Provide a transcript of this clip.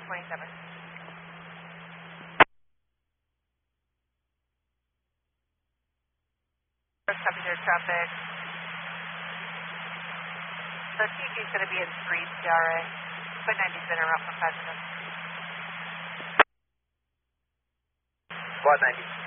27. Copy their traffic. The TG is going to be in 3 CRA. But 90 center out for 5 minutes. Squad 90.